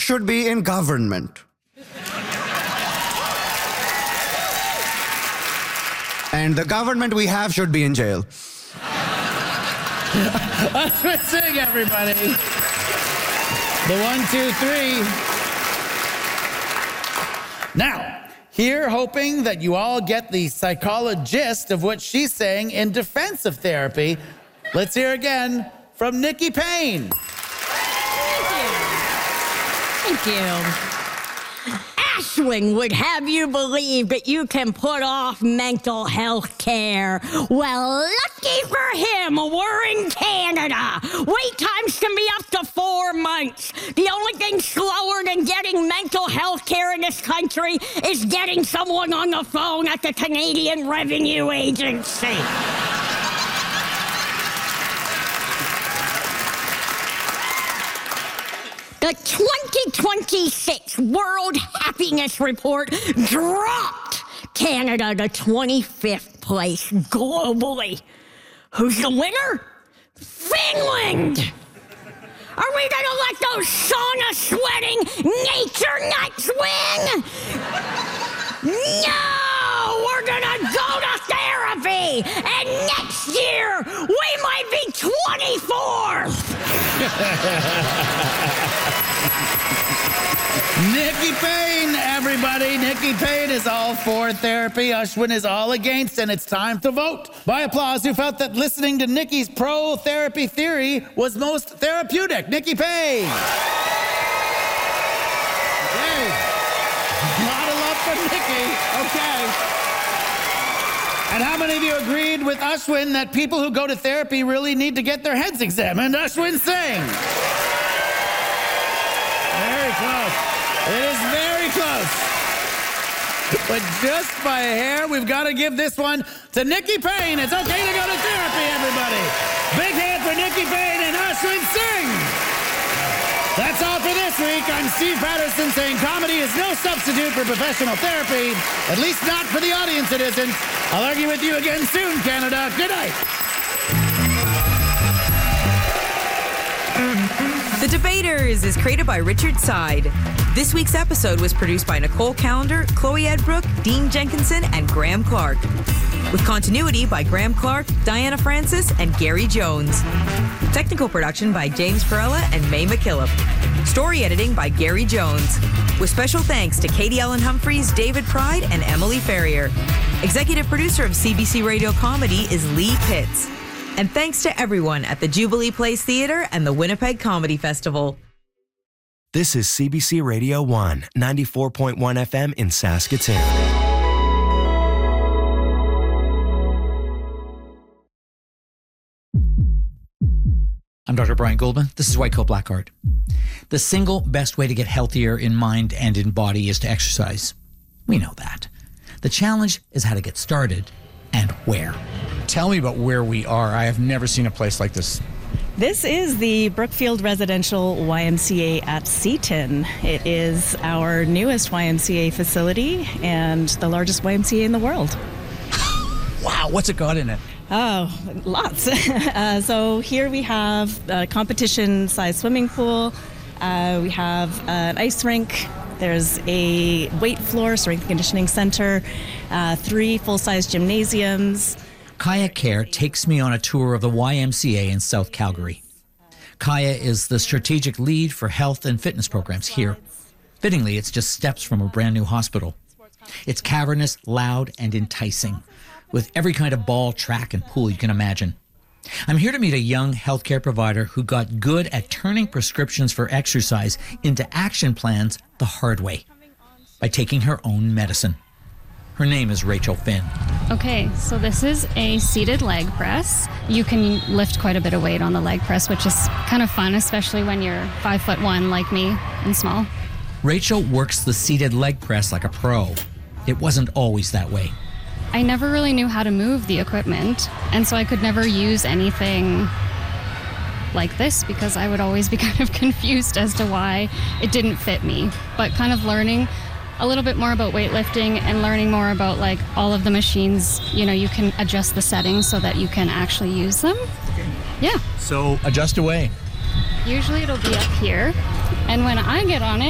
should be in government. And the government we have should be in jail. Ashwin Singh, everybody. The 1, 2, 3. Now, here hoping that you all get the psychologist of what she's saying in defense of therapy. Let's hear again from Nikki Payne. Thank you. Ashwin would have you believe that you can put off mental health care. Well, lucky for him, we're in Canada. Wait times can be up to 4 months. The only thing slower than getting mental health care in this country is getting someone on the phone at the Canadian Revenue Agency. The 2026 World Happiness Report dropped Canada to 25th place globally. Who's the winner? Finland! Are we gonna let those sauna-sweating nature nuts win? No! We're gonna go to therapy! And next year, we might be 24th! Nikki Payne, everybody. Nikki Payne is all for therapy. Ashwin is all against, and it's time to vote. By applause, who felt that listening to Nikki's pro-therapy theory was most therapeutic? Nikki Payne. Okay. A lot of love for Nikki. Okay. And how many of you agreed with Ashwin that people who go to therapy really need to get their heads examined? Ashwin Singh. Very close. It is very close. But just by a hair, we've got to give this one to Nikki Payne. It's okay to go to therapy, everybody. Big hand for Nikki Payne and Ashwin Singh. That's all for this week. I'm Steve Patterson saying comedy is no substitute for professional therapy. At least not for the audience it isn't. I'll argue with you again soon, Canada. Good night. The Debaters is created by Richard Side. This week's episode was produced by Nicole Callender, Chloe Edbrook, Dean Jenkinson, and Graham Clark. With continuity by Graham Clark, Diana Francis, and Gary Jones. Technical production by James Perella and May McKillop. Story editing by Gary Jones. With special thanks to Katie Ellen Humphreys, David Pride, and Emily Ferrier. Executive producer of CBC Radio Comedy is Lee Pitts. And thanks to everyone at the Jubilee Place Theatre and the Winnipeg Comedy Festival. This is CBC Radio 1, 94.1 FM in Saskatoon. I'm Dr. Brian Goldman. This is White Coat Black Art. The single best way to get healthier in mind and in body is to exercise. We know that. The challenge is how to get started and where. Tell me about where we are. I have never seen a place like this. This is the Brookfield Residential YMCA at Seaton. It is our newest YMCA facility and the largest YMCA in the world. Wow, what's it got in it? Oh, lots. So here we have a competition-sized swimming pool. We have an ice rink. There's a weight floor, strength and conditioning center, 3 full-size gymnasiums. Kaya Care takes me on a tour of the YMCA in South Calgary. Kaya is the strategic lead for health and fitness programs here. Fittingly, it's just steps from a brand new hospital. It's cavernous, loud, and enticing, with every kind of ball, track, and pool you can imagine. I'm here to meet a young healthcare provider who got good at turning prescriptions for exercise into action plans the hard way, by taking her own medicine. Her name is Rachel Finn. Okay, so this is a seated leg press. You can lift quite a bit of weight on the leg press, which is kind of fun, especially when you're 5'1" like me and small. Rachel works the seated leg press like a pro. It wasn't always that way. I never really knew how to move the equipment, and so I could never use anything like this because I would always be kind of confused as to why it didn't fit me. But kind of learning a little bit more about weightlifting and learning more about like all of the machines, you know, you can adjust the settings so that you can actually use them. Okay. Yeah. So adjust away. Usually it'll be up here, and when I get on it,